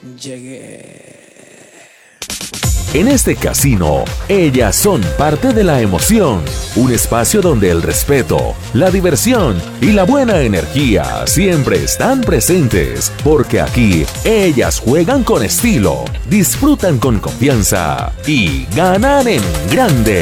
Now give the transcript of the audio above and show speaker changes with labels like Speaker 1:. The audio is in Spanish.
Speaker 1: Llegué.
Speaker 2: En este casino, ellas son parte de la emoción, un espacio donde el respeto, la diversión y la buena energía siempre están presentes, porque aquí ellas juegan con estilo, disfrutan con confianza y ganan en grande.